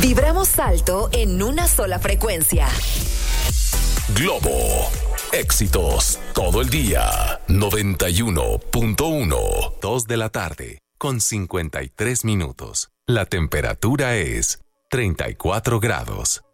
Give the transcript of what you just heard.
Vibramos alto en una sola frecuencia. Globo. Éxitos todo el día. 91.1. 2 de la tarde con 53 minutos. La temperatura es 34 grados.